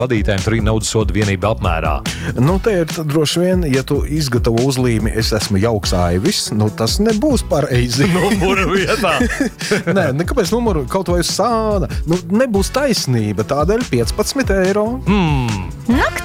vadītājiem 3 naudas soda vienību apmērā. Nu, te ir droši vien, ja tu izgatavo uzlīmi, es esmu jauks aivis, nu, tas nebūs pareizi. Numuru vietā. Nē, kāpēc numuru kaut vai uz sāna? Nu, nebūs taisnība, tādēļ 15 eiro.